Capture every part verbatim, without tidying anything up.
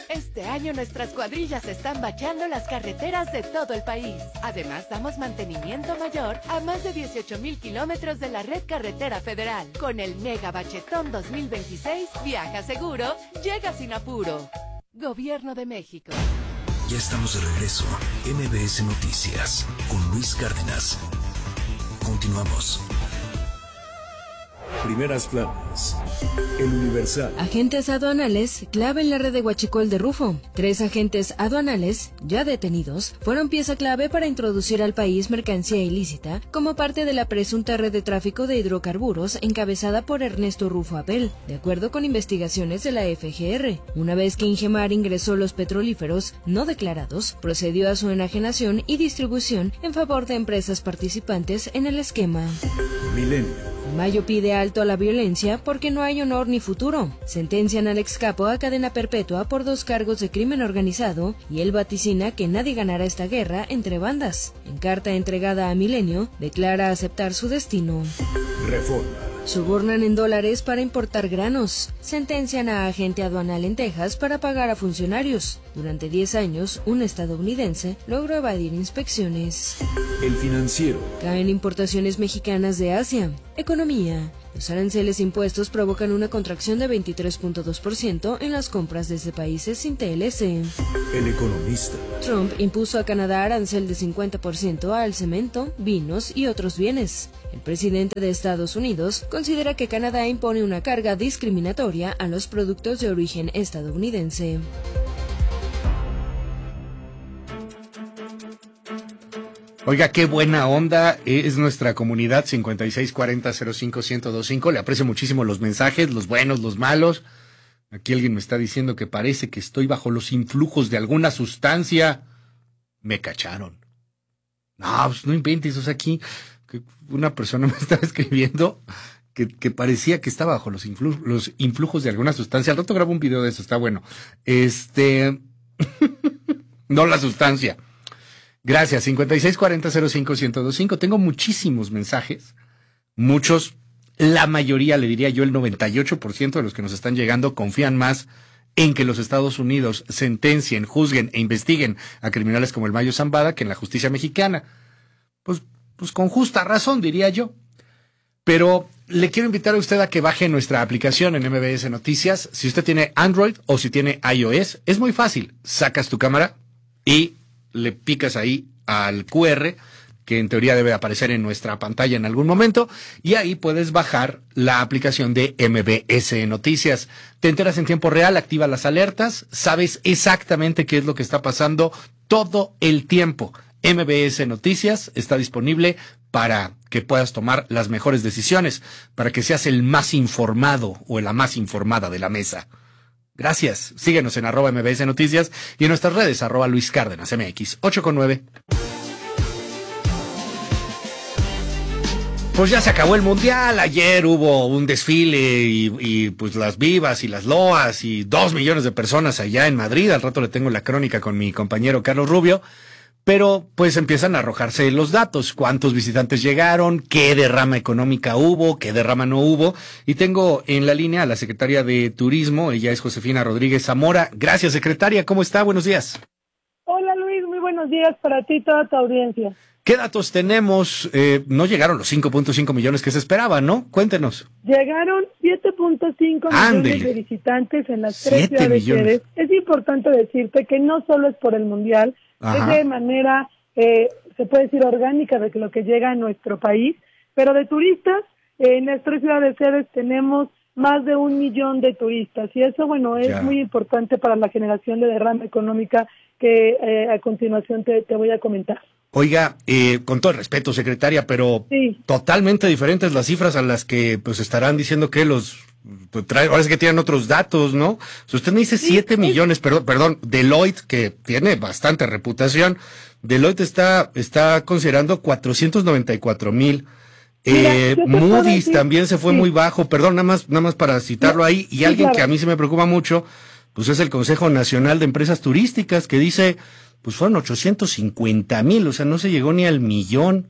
Este año nuestras cuadrillas están bachando las carreteras de todo el país. Además, damos mantenimiento mayor a más de dieciocho mil kilómetros de la red carretera federal. Con el Mega Bachetón dos mil veintiséis, viaja seguro, llega sin apuro. Gobierno de México. Ya estamos de regreso. M B S Noticias con Luis Cárdenas. Continuamos. Primeras planas. El Universal. Agentes aduanales clave en la red de huachicol de Rufo. Tres agentes aduanales, ya detenidos, fueron pieza clave para introducir al país mercancía ilícita como parte de la presunta red de tráfico de hidrocarburos encabezada por Ernesto Rufo Abel, de acuerdo con investigaciones de la F G R. Una vez que Ingemar ingresó los petrolíferos no declarados, procedió a su enajenación y distribución en favor de empresas participantes en el esquema. Milenio. Mayo pide alto a la violencia porque no hay honor ni futuro. Sentencian al ex capo a cadena perpetua por dos cargos de crimen organizado y él vaticina que nadie ganará esta guerra entre bandas. En carta entregada a Milenio, declara aceptar su destino. Reforma. Subornan en dólares para importar granos. Sentencian a agente aduanal en Texas para pagar a funcionarios. Durante diez años, un estadounidense logró evadir inspecciones. El Financiero. Caen importaciones mexicanas de Asia. Economía. Los aranceles impuestos provocan una contracción de veintitrés punto dos por ciento en las compras desde países sin T L C. El Economista. Trump impuso a Canadá arancel de cincuenta por ciento al cemento, vinos y otros bienes. El presidente de Estados Unidos considera que Canadá impone una carga discriminatoria a los productos de origen estadounidense. Oiga, qué buena onda es nuestra comunidad cincuenta y seis cuarenta cero cinco ciento veinticinco. Le aprecio muchísimo los mensajes, los buenos, los malos. Aquí alguien me está diciendo que parece que estoy bajo los influjos de alguna sustancia. Me cacharon. No, pues no inventes, o sea, aquí una persona me estaba escribiendo que, que parecía que estaba bajo los, influ, los influjos de alguna sustancia. Al rato grabo un video de eso, está bueno. Este, no la sustancia. Gracias, cincuenta y seis cuarenta cero cinco ciento veinticinco. Tengo muchísimos mensajes, muchos, la mayoría, le diría yo el noventa y ocho por ciento de los que nos están llegando confían más en que los Estados Unidos sentencien, juzguen e investiguen a criminales como el Mayo Zambada que en la justicia mexicana. Pues, pues con justa razón, diría yo. Pero le quiero invitar a usted a que baje nuestra aplicación en M B S Noticias. Si usted tiene Android o si tiene iOS, es muy fácil. Sacas tu cámara y le picas ahí al Q R, que en teoría debe aparecer en nuestra pantalla en algún momento, y ahí puedes bajar la aplicación de M B S Noticias. Te enteras en tiempo real, activa las alertas, sabes exactamente qué es lo que está pasando todo el tiempo. M B S Noticias está disponible para que puedas tomar las mejores decisiones, para que seas el más informado o la más informada de la mesa. Gracias. Síguenos en arroba M B S Noticias y en nuestras redes arroba Luis Cárdenas M X. ocho con nueve. Pues ya se acabó el Mundial. Ayer hubo un desfile y, y pues las vivas y las loas y dos millones de personas allá en Madrid. Al rato le tengo la crónica con mi compañero Carlos Rubio. Pero pues empiezan a arrojarse los datos, cuántos visitantes llegaron, qué derrama económica hubo, qué derrama no hubo. Y tengo en la línea a la secretaria de Turismo, ella es Josefina Rodríguez Zamora. Gracias, secretaria, ¿cómo está? Buenos días. Hola Luis, muy buenos días para ti y toda tu audiencia. ¿Qué datos tenemos? Eh, no llegaron los cinco punto cinco millones que se esperaban, ¿no? Cuéntenos. Llegaron siete punto cinco millones de visitantes en las tres ciudades sedes. Es importante decirte que no solo es por el Mundial, Ajá. es de manera, eh, se puede decir, orgánica de lo que llega a nuestro país, pero de turistas, eh, en las tres ciudades sedes tenemos más de un millón de turistas, y eso, bueno, es ya. muy importante para la generación de derrama económica que eh, a continuación te, te voy a comentar. Oiga, eh, con todo el respeto, secretaria, pero sí. totalmente diferentes las cifras a las que pues estarán diciendo que los pues, trae, ahora es que tienen otros datos, ¿no? Si usted me dice siete sí, millones, sí. perdón, perdón, Deloitte, que tiene bastante reputación, Deloitte está, está considerando cuatrocientos noventa y cuatro mil. Eh, Moody's también se fue sí. muy bajo, perdón, nada más, nada más para citarlo ahí, y sí, alguien claro. que a mí se me preocupa mucho, pues es el Consejo Nacional de Empresas Turísticas, que dice, pues fueron ochocientos cincuenta mil, o sea, no se llegó ni al millón.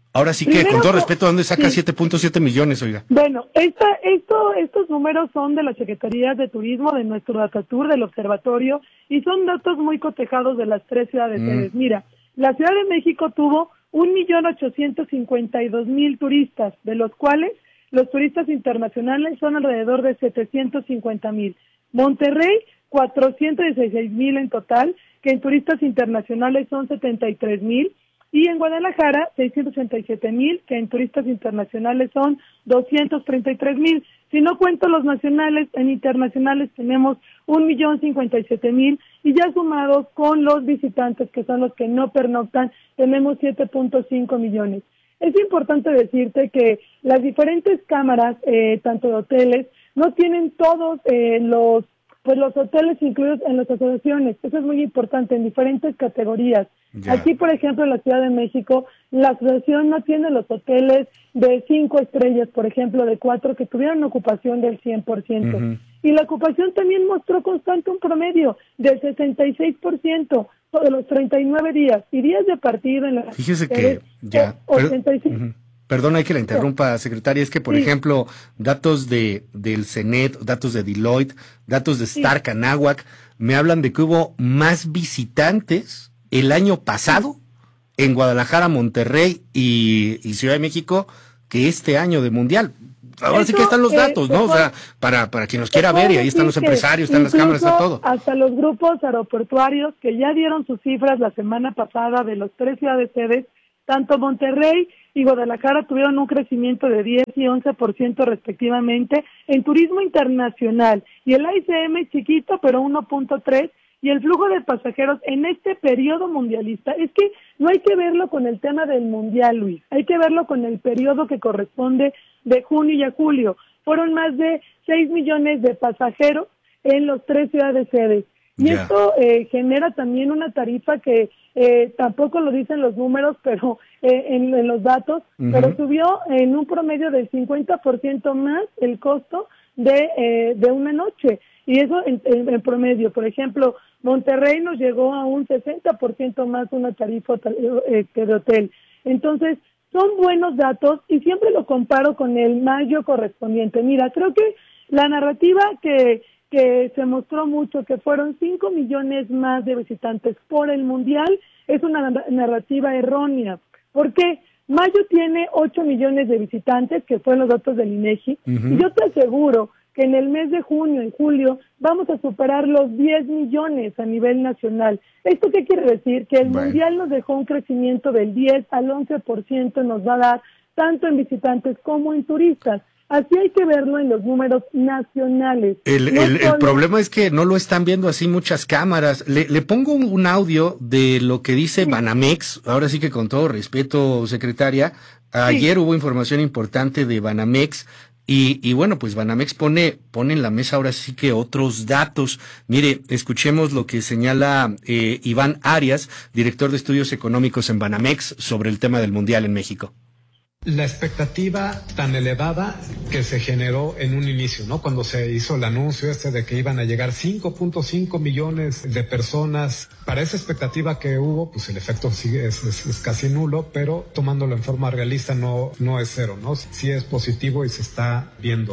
Ahora sí que, Primero, con todo respeto, ¿dónde saca sí. siete punto siete millones, oiga? Bueno, esta, esto, estos números son de la Secretaría de Turismo, de nuestro Datatur, del Observatorio, y son datos muy cotejados de las tres ciudades. Mm. Mira, la Ciudad de México tuvo un millón ochocientos cincuenta y dos mil turistas, de los cuales los turistas internacionales son alrededor de setecientos cincuenta mil. Monterrey, cuatrocientos dieciséis mil en total, que en turistas internacionales son setenta y tres mil. Y en Guadalajara, seiscientos ochenta y siete mil, que en turistas internacionales son doscientos treinta y tres mil. Si no cuento los nacionales, en internacionales tenemos un millón cincuenta y siete mil, y ya sumados con los visitantes, que son los que no pernoctan, tenemos siete punto cinco millones. Es importante decirte que las diferentes cámaras, eh, tanto de hoteles, no tienen todos eh, los, pues los hoteles incluidos en las asociaciones. Eso es muy importante, en diferentes categorías. Ya. Aquí, por ejemplo, en la Ciudad de México, la asociación no tiene los hoteles de cinco estrellas, por ejemplo, de cuatro, que tuvieron ocupación del cien por ciento. Uh-huh. Y la ocupación también mostró constante un promedio del sesenta y seis por ciento de los treinta y nueve días. Y días de partido en la... Fíjese que ya... ochenta y cinco. Pero, uh-huh. Perdona que la interrumpa, secretaria, es que, por sí. ejemplo, datos de del CENET, datos de Deloitte, datos de Star sí. Anáhuac, me hablan de que hubo más visitantes el año pasado en Guadalajara, Monterrey y, y Ciudad de México que este año de Mundial. Ahora Eso, sí que están los datos, eh, ¿no? O sea, para para quien los quiera ver, y ahí están los empresarios, están las cámaras, está todo. Hasta los grupos aeroportuarios que ya dieron sus cifras la semana pasada de los tres ciudades sedes, tanto Monterrey y Guadalajara tuvieron un crecimiento de diez y once por ciento respectivamente en turismo internacional, y el A I C M chiquito, pero uno punto tres, y el flujo de pasajeros en este periodo mundialista, es que no hay que verlo con el tema del mundial, Luis, hay que verlo con el periodo que corresponde de junio y a julio. Fueron más de seis millones de pasajeros en los tres ciudades sedes. Y yeah. esto eh, genera también una tarifa que eh, tampoco lo dicen los números, pero eh, en, en los datos, uh-huh. pero subió en un promedio del cincuenta por ciento más el costo de eh, de una noche. Y eso en, en, en promedio. Por ejemplo, Monterrey nos llegó a un sesenta por ciento más una tarifa eh, que de hotel. Entonces, son buenos datos y siempre lo comparo con el mayo correspondiente. Mira, creo que la narrativa que... que se mostró mucho, que fueron cinco millones más de visitantes por el Mundial, es una narrativa errónea. ¿Por qué? Mayo tiene ocho millones de visitantes, que fueron los datos del INEGI, uh-huh. y yo te aseguro que en el mes de junio y julio vamos a superar los diez millones a nivel nacional. ¿Esto qué quiere decir? Que el bueno. Mundial nos dejó un crecimiento del diez al once por ciento, nos va a dar tanto en visitantes como en turistas. Así hay que verlo en los números nacionales. El, no el, solo... el problema es que no lo están viendo así muchas cámaras. Le, le pongo un, un audio de lo que dice sí. Banamex. Ahora sí que con todo respeto, secretaria, ayer sí. hubo información importante de Banamex. Y, y bueno, pues Banamex pone, pone en la mesa ahora sí que otros datos. Mire, escuchemos lo que señala eh, Iván Arias, director de estudios económicos en Banamex, sobre el tema del Mundial en México. La expectativa tan elevada que se generó en un inicio, ¿no? Cuando se hizo el anuncio este de que iban a llegar cinco punto cinco millones de personas, para esa expectativa que hubo, pues el efecto sigue, es, es, es casi nulo, pero tomándolo en forma realista no, no es cero, ¿no? Sí es positivo y se está viendo.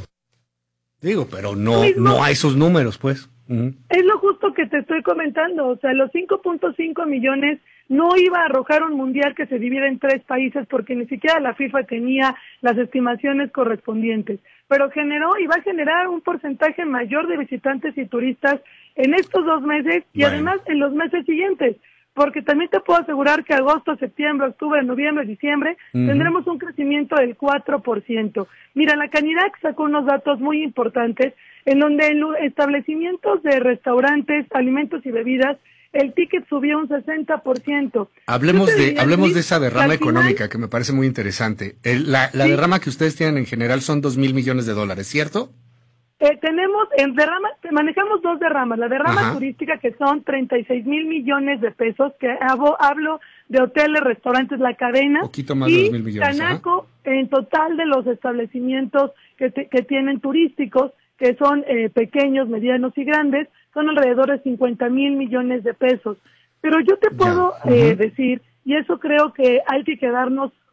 Digo, pero no, no a esos números, pues. Uh-huh. Es lo justo que te estoy comentando, o sea, los cinco punto cinco millones no iba a arrojar un mundial que se divide en tres países porque ni siquiera la FIFA tenía las estimaciones correspondientes, pero generó y va a generar un porcentaje mayor de visitantes y turistas en estos dos meses y bueno. además en los meses siguientes, porque también te puedo asegurar que agosto, septiembre, octubre, noviembre, diciembre uh-huh. tendremos un crecimiento del cuatro por ciento. Mira, la Canirac sacó unos datos muy importantes en donde en establecimientos de restaurantes, alimentos y bebidas, el ticket subió un sesenta por ciento. Hablemos de diría, hablemos de esa derrama económica final, que me parece muy interesante. El, la la sí. derrama que ustedes tienen en general son dos mil millones de dólares, ¿cierto? Eh, tenemos en derrama, manejamos dos derramas. La derrama Ajá. turística, que son treinta y seis mil millones de pesos, que hablo, hablo de hoteles, restaurantes, la cadena. Poquito más y de dos mil millones. Canaco, en total de los establecimientos que, te, que tienen turísticos, que son eh, pequeños, medianos y grandes, son alrededor de cincuenta mil millones de pesos. Pero yo te puedo uh-huh. eh, decir, y eso creo que hay que quedarnos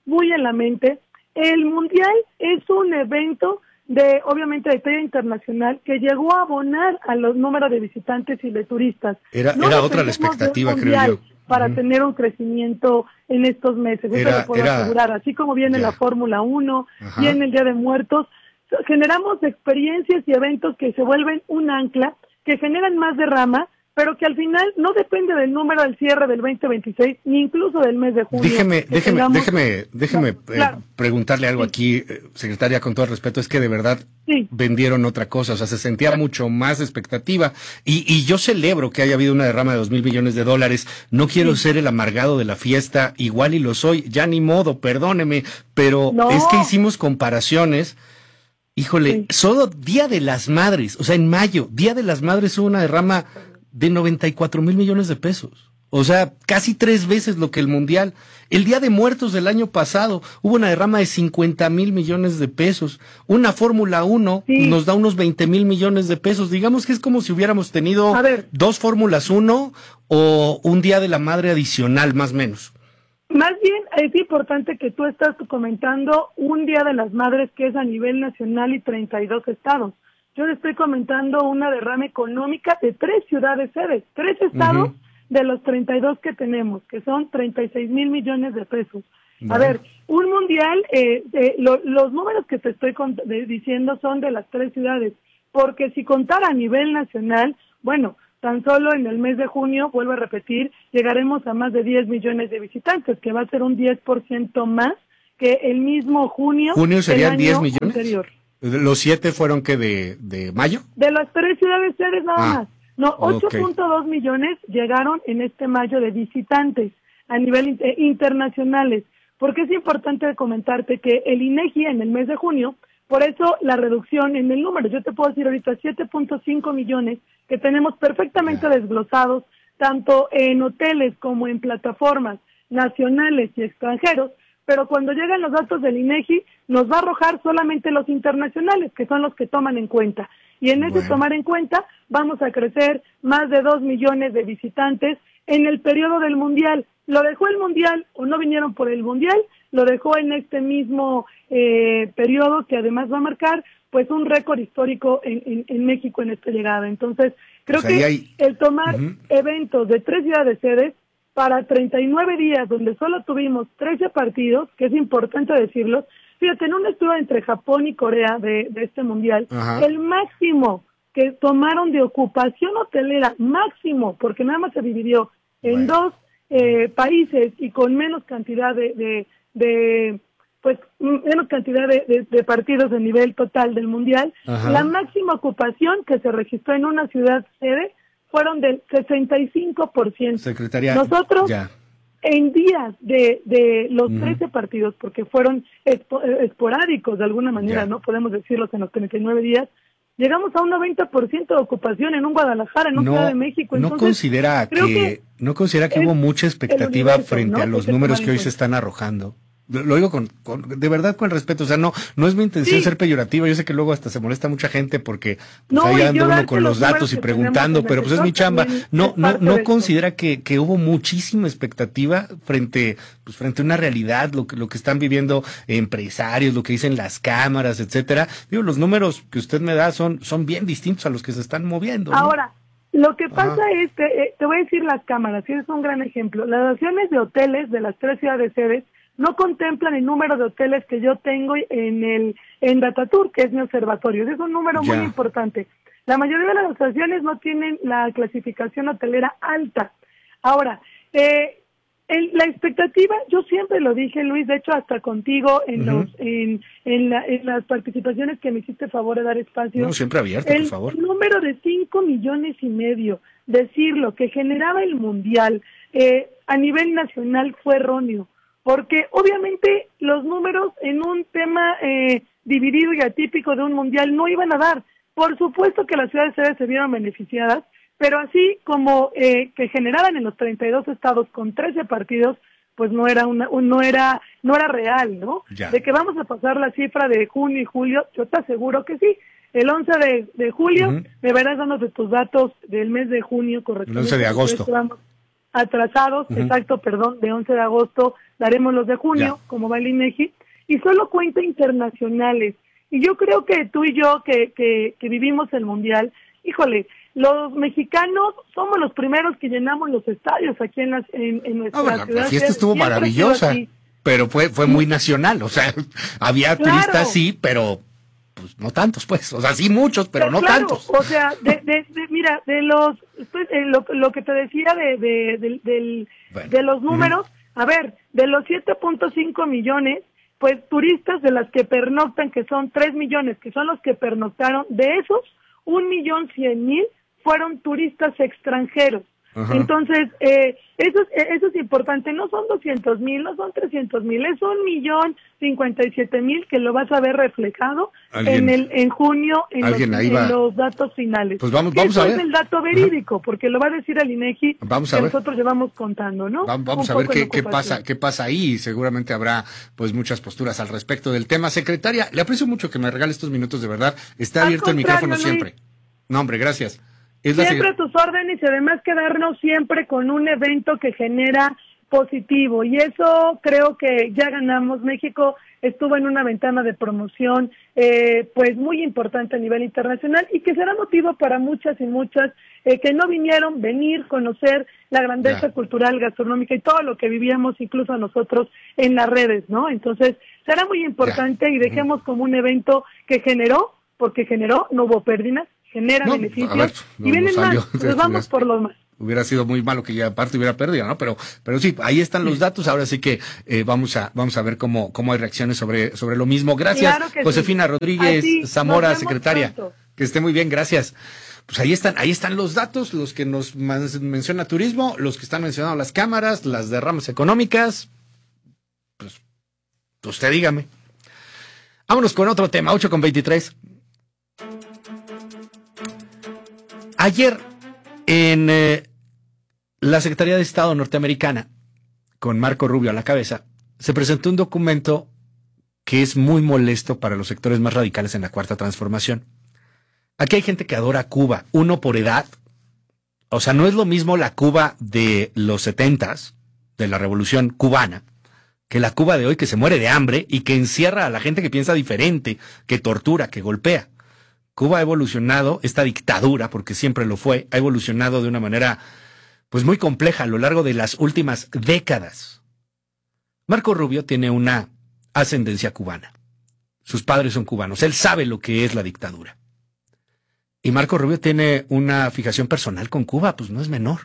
muy en la mente. El Mundial es un evento de, obviamente, de talla internacional que llegó a abonar a los números de visitantes y de turistas. Era, no era otra la expectativa, creo yo. Para uh-huh. tener un crecimiento en estos meses, eso era, lo puedo era, asegurar. Así como viene ya. la Fórmula uno, Ajá. viene el Día de Muertos, generamos experiencias y eventos que se vuelven un ancla, que generan más derrama, pero que al final no depende del número del cierre del veinte veintiséis, ni incluso del mes de junio. Déjeme, déjeme, tengamos... déjeme, déjeme claro, eh, claro. preguntarle algo sí. aquí, eh, secretaria, con todo el respeto, es que de verdad sí. vendieron otra cosa, o sea, se sentía claro. mucho más expectativa, y, y yo celebro que haya habido una derrama de dos mil millones de dólares, no quiero sí. ser el amargado de la fiesta, igual y lo soy, ya ni modo, perdóneme, pero no. es que hicimos comparaciones. Híjole, sí. solo Día de las Madres, o sea, en mayo, Día de las Madres hubo una derrama de noventa y cuatro mil millones de pesos. O sea, casi tres veces lo que el Mundial. El Día de Muertos del año pasado hubo una derrama de cincuenta mil millones de pesos. Una Fórmula uno sí. nos da unos veinte mil millones de pesos. Digamos que es como si hubiéramos tenido dos Fórmulas uno o un Día de la Madre adicional, más o menos. Más bien es importante que tú estás comentando un Día de las Madres que es a nivel nacional y treinta y dos estados. Yo le estoy comentando una derrama económica de tres ciudades sedes, tres estados uh-huh. de los treinta y dos que tenemos, que son treinta y seis mil millones de pesos. Bueno. A ver, un mundial, eh, eh, lo, los números que te estoy cont- de, diciendo son de las tres ciudades, porque si contara a nivel nacional, bueno, tan solo en el mes de junio, vuelvo a repetir, llegaremos a más de diez millones de visitantes, que va a ser un diez por ciento más que el mismo junio. ¿Junio serían diez millones? Anterior. ¿Los siete fueron que de, de mayo? De las tres ciudades sedes nada ah, más. No, ocho punto dos okay. millones llegaron en este mayo de visitantes a nivel eh, internacionales. Porque es importante comentarte que el INEGI en el mes de junio, por eso la reducción en el número, yo te puedo decir ahorita siete punto cinco millones que tenemos perfectamente yeah. desglosados, tanto en hoteles como en plataformas nacionales y extranjeros, pero cuando llegan los datos del INEGI nos va a arrojar solamente los internacionales, que son los que toman en cuenta. Y en ese bueno. tomar en cuenta vamos a crecer más de dos millones de visitantes en el periodo del Mundial. ¿Lo dejó el Mundial o no vinieron por el Mundial? Lo dejó en este mismo eh, periodo que además va a marcar pues un récord histórico en, en, en México en esta llegada. Entonces, creo pues que hay... el tomar uh-huh. eventos de tres ciudades sedes para treinta y nueve días, donde solo tuvimos trece partidos, que es importante decirlo. Fíjate, en un estudio entre Japón y Corea de, de este Mundial, Ajá. el máximo que tomaron de ocupación hotelera, máximo, porque nada más se dividió en bueno. dos eh, países y con menos cantidad de, de, de pues, menos cantidad de, de, de partidos a nivel total del Mundial, Ajá. la máxima ocupación que se registró en una ciudad sede fueron del sesenta y cinco por ciento. Secretaria, nosotros, ya. en días de, de los uh-huh. trece partidos, porque fueron espo- esporádicos de alguna manera, ya. no podemos decirlos en los treinta y nueve días, llegamos a un noventa por ciento de ocupación en un Guadalajara, en un no, Ciudad de México. Entonces, no considera que, que no considera que hubo mucha expectativa universo, frente ¿no? a los números que hoy se están arrojando. Lo digo con, con, de verdad con respeto, o sea, no no es mi intención sí. ser peyorativa, yo sé que luego hasta se molesta mucha gente porque pues, no, ahí anda uno con los datos y preguntando, pero pues es mi chamba. No no no considera que, que hubo muchísima expectativa frente pues frente a una realidad, lo que lo que están viviendo empresarios, lo que dicen las cámaras, etcétera. Digo, los números que usted me da son son bien distintos a los que se están moviendo, ¿no? Ahora, lo que pasa Ajá. es que, eh, te voy a decir las cámaras, y es un gran ejemplo. Las acciones de hoteles de las tres ciudades sedes no contemplan el número de hoteles que yo tengo en el en Datatour, que es mi observatorio. Es un número ya. muy importante. La mayoría de las asociaciones no tienen la clasificación hotelera alta. Ahora, eh, el, la expectativa, yo siempre lo dije, Luis, de hecho hasta contigo en uh-huh. los en en, la, en las participaciones que me hiciste favor de dar espacio. No, siempre abierto, el, por favor. El número de cinco millones y medio, decirlo, que generaba el Mundial eh, a nivel nacional fue erróneo. Porque obviamente los números en un tema eh, dividido y atípico de un mundial no iban a dar. Por supuesto que las ciudades sedes se vieron beneficiadas, pero así como eh, que generaban en los treinta y dos estados con trece partidos, pues no era una, no era, no era real, ¿no? Ya. De que vamos a pasar la cifra de junio y julio, yo te aseguro que sí. El once de, de julio uh-huh. me verás dándote tus datos del mes de junio, correctamente. El once de agosto. Vamos. atrasados, uh-huh. exacto, perdón, de once de agosto daremos los de junio, yeah. como va el INEGI, y solo cuenta internacionales. Y yo creo que tú y yo, que, que, que vivimos el Mundial, híjole, los mexicanos somos los primeros que llenamos los estadios aquí en, las, en, en nuestra ah, bueno, ciudad. La fiesta estuvo maravillosa, pero fue fue muy nacional, o sea, había claro. turistas sí, pero pues no tantos, pues, o sea, sí muchos, pero, pero no claro, tantos. O sea, de, de, de, mira, de los, pues, eh, lo, lo que te decía de de, de, de, bueno. de los números, uh-huh. a ver, de los siete punto cinco millones, pues turistas de las que pernoctan, que son tres millones, que son los que pernoctaron, de esos, un millón cien mil fueron turistas extranjeros. Ajá. Entonces, eh, eso, es, eso es importante, no son doscientos mil, no son trescientos mil, es un millón cincuenta y siete mil que lo vas a ver reflejado en el en junio en, los, en los datos finales. Pues vamos, vamos a ver. Eso es el dato verídico, Ajá. porque lo va a decir el INEGI vamos a que ver. nosotros llevamos contando, ¿no? Vamos, vamos a ver qué, qué pasa, qué pasa ahí. Seguramente habrá pues muchas posturas al respecto del tema. Secretaria, le aprecio mucho que me regale estos minutos, de verdad. Está abierto el micrófono Luis. siempre. No, hombre, gracias. Es siempre a tus órdenes y además quedarnos siempre con un evento que genera positivo y eso creo que ya ganamos. México estuvo en una ventana de promoción eh, pues muy importante a nivel internacional y que será motivo para muchas y muchas eh, que no vinieron, venir, conocer la grandeza yeah. cultural, gastronómica y todo lo que vivíamos incluso nosotros en las redes, ¿no? Entonces será muy importante yeah. y dejemos mm. como un evento que generó, porque generó, no hubo pérdidas, genera no, beneficios ver, no, y vienen no más, pues vamos por los más. Hubiera sido muy malo que ya aparte hubiera perdido, ¿no? Pero, pero sí, ahí están los datos. Ahora sí que eh, vamos a, vamos a ver cómo, cómo hay reacciones sobre, sobre lo mismo. Gracias, claro Josefina sí. Rodríguez Así, Zamora, secretaria. Pronto. Que esté muy bien, gracias. Pues ahí están, ahí están los datos, los que nos menciona turismo, los que están mencionando las cámaras, las derramas económicas. Pues, usted dígame. Vámonos con otro tema, ocho con veintitrés. Ayer, en eh, la Secretaría de Estado norteamericana, con Marco Rubio a la cabeza, se presentó un documento que es muy molesto para los sectores más radicales en la Cuarta Transformación. Aquí hay gente que adora Cuba, uno por edad. O sea, no es lo mismo la Cuba de los setentas, de la Revolución Cubana, que la Cuba de hoy que se muere de hambre y que encierra a la gente que piensa diferente, que tortura, que golpea. Cuba ha evolucionado, esta dictadura, porque siempre lo fue, ha evolucionado de una manera pues muy compleja a lo largo de las últimas décadas. Marco Rubio tiene una ascendencia cubana. Sus padres son cubanos. Él sabe lo que es la dictadura. Y Marco Rubio tiene una fijación personal con Cuba, pues no es menor.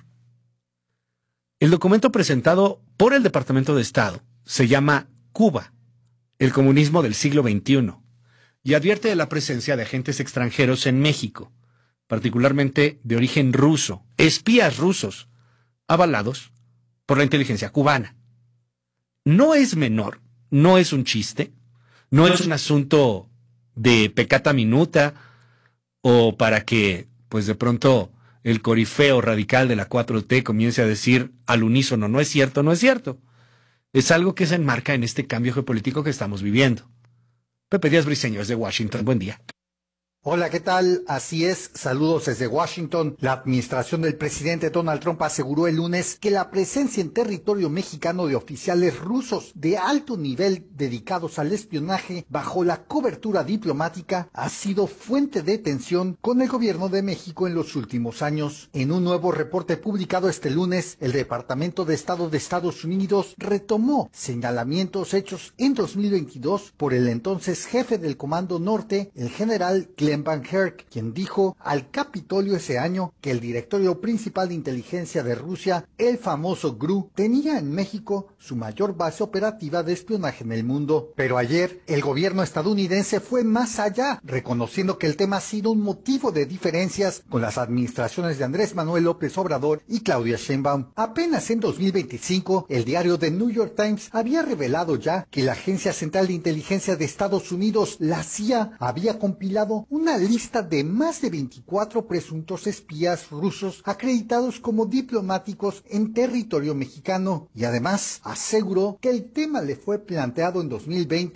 El documento presentado por el Departamento de Estado se llama Cuba, el comunismo del siglo veintiuno. Y advierte de la presencia de agentes extranjeros en México, particularmente de origen ruso, espías rusos, avalados por la inteligencia cubana. No es menor, no es un chiste, no es un asunto de peccata minuta o para que, pues de pronto, el corifeo radical de la cuatro T comience a decir al unísono, no es cierto, no es cierto. Es algo que se enmarca en este cambio geopolítico que estamos viviendo. Pepe Díaz Briceño, desde Washington. Buen día. Hola, ¿qué tal? Así es, saludos desde Washington. La administración del presidente Donald Trump aseguró el lunes que la presencia en territorio mexicano de oficiales rusos de alto nivel dedicados al espionaje bajo la cobertura diplomática ha sido fuente de tensión con el gobierno de México en los últimos años. En un nuevo reporte publicado este lunes, el Departamento de Estado de Estados Unidos retomó señalamientos hechos en dos mil veintidós por el entonces jefe del Comando Norte, el general Glenn Van Herk, quien dijo al Capitolio ese año que el directorio principal de inteligencia de Rusia, el famoso G R U, tenía en México su mayor base operativa de espionaje en el mundo. Pero ayer, el gobierno estadounidense fue más allá, reconociendo que el tema ha sido un motivo de diferencias con las administraciones de Andrés Manuel López Obrador y Claudia Sheinbaum. Apenas en dos mil veinticinco, el diario The New York Times había revelado ya que la Agencia Central de Inteligencia de Estados Unidos, la C I A, había compilado una lista de más de veinticuatro presuntos espías rusos acreditados como diplomáticos en territorio mexicano y además aseguró que el tema le fue planteado en dos mil veinte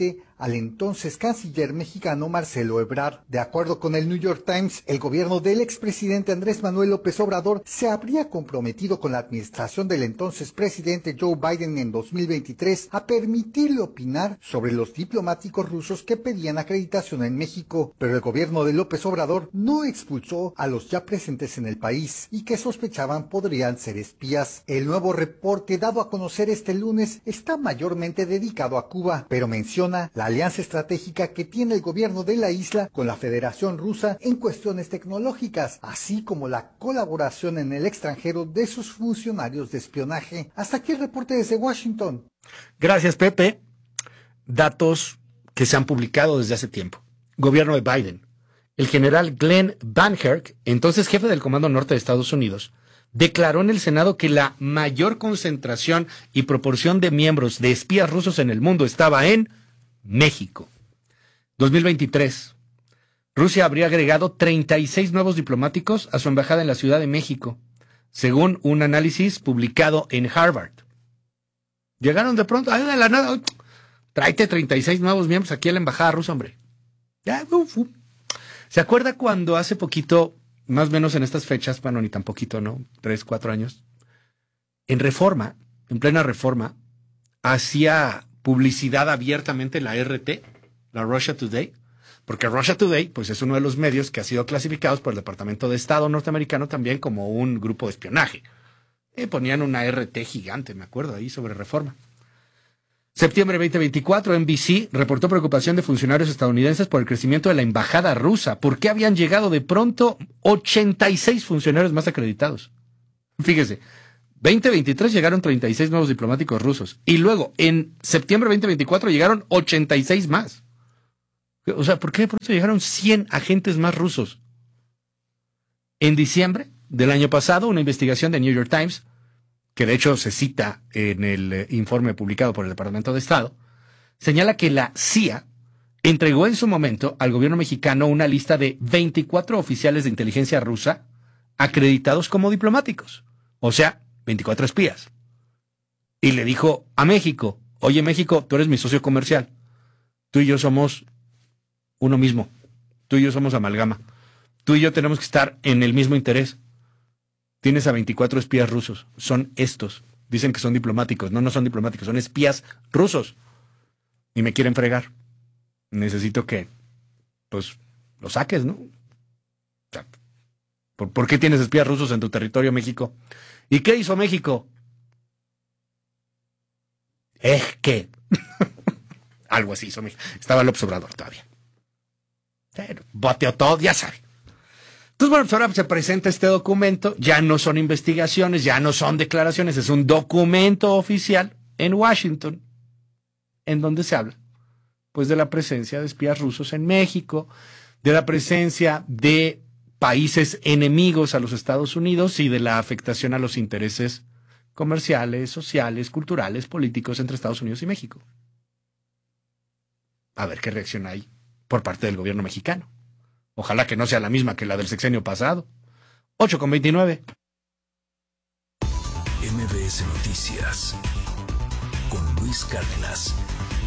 al entonces canciller mexicano Marcelo Ebrard. De acuerdo con el New York Times, el gobierno del expresidente Andrés Manuel López Obrador se habría comprometido con la administración del entonces presidente Joe Biden en dos mil veintitrés a permitirle opinar sobre los diplomáticos rusos que pedían acreditación en México, pero el gobierno de López Obrador no expulsó a los ya presentes en el país y que sospechaban podrían ser espías. El nuevo reporte dado a conocer este lunes está mayormente dedicado a Cuba, pero menciona la alianza estratégica que tiene el gobierno de la isla con la Federación Rusa en cuestiones tecnológicas, así como la colaboración en el extranjero de sus funcionarios de espionaje. Hasta aquí el reporte desde Washington. Gracias, Pepe. Datos que se han publicado desde hace tiempo. Gobierno de Biden. El general Glenn Van Herk, entonces jefe del Comando Norte de Estados Unidos, declaró en el Senado que la mayor concentración y proporción de miembros de espías rusos en el mundo estaba en México. dos mil veintitrés. Rusia habría agregado treinta y seis nuevos diplomáticos a su embajada en la Ciudad de México, según un análisis publicado en Harvard. Llegaron de pronto, ay, de la nada, tráete treinta y seis nuevos miembros aquí a la embajada rusa, hombre. Ya, uf, uf. ¿Se acuerda cuando hace poquito, más o menos en estas fechas, bueno, ni tan poquito, ¿no? Tres, cuatro años, en Reforma, en plena Reforma, hacía publicidad abiertamente la R T, la Russia Today, porque Russia Today, pues es uno de los medios que ha sido clasificados por el Departamento de Estado norteamericano también como un grupo de espionaje. Eh, ponían una R T gigante, me acuerdo, ahí sobre Reforma. Septiembre veinte veinticuatro, N B C reportó preocupación de funcionarios estadounidenses por el crecimiento de la embajada rusa. ¿Por qué habían llegado de pronto ochenta y seis funcionarios más acreditados? Fíjese, veinte veintitrés llegaron treinta y seis nuevos diplomáticos rusos. Y luego, en septiembre veinte veinticuatro, llegaron ochenta y seis más. O sea, ¿por qué de pronto llegaron cien agentes más rusos? En diciembre del año pasado, una investigación de New York Times, que de hecho se cita en el eh, informe publicado por el Departamento de Estado, señala que la C I A entregó en su momento al gobierno mexicano una lista de veinticuatro oficiales de inteligencia rusa acreditados como diplomáticos, o sea, veinticuatro espías. Y le dijo a México, oye México, tú eres mi socio comercial, tú y yo somos uno mismo, tú y yo somos amalgama, tú y yo tenemos que estar en el mismo interés. Tienes a veinticuatro espías rusos. Son estos. Dicen que son diplomáticos. No, no son diplomáticos. Son espías rusos. Y me quieren fregar. Necesito que, pues, lo saques, ¿no? O sea, ¿por, ¿por qué tienes espías rusos en tu territorio, México? ¿Y qué hizo México? Es que... Algo así hizo México. Estaba López Obrador todavía. Pero boteó todo, ya sabe. Entonces, bueno, pues ahora se presenta este documento, ya no son investigaciones, ya no son declaraciones, es un documento oficial en Washington, en donde se habla, pues, de la presencia de espías rusos en México, de la presencia de países enemigos a los Estados Unidos y de la afectación a los intereses comerciales, sociales, culturales, políticos entre Estados Unidos y México. A ver qué reacción hay por parte del gobierno mexicano. Ojalá que no sea la misma que la del sexenio pasado. ocho con veintinueve. M B S Noticias con Luis Cárdenas.